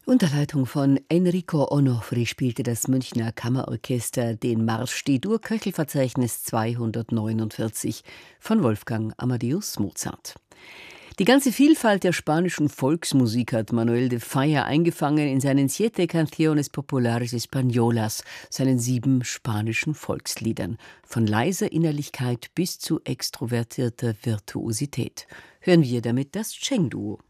Unter Leitung von Enrico Onofri spielte das Münchner Kammerorchester den Marsch D-Dur-Köchelverzeichnis 249 von Wolfgang Amadeus Mozart. Die ganze Vielfalt der spanischen Volksmusik hat Manuel de Falla eingefangen in seinen Siete Canciones Populares Españolas, seinen 7 spanischen Volksliedern, von leiser Innerlichkeit bis zu extrovertierter Virtuosität. Hören wir damit das Cheng-Duo.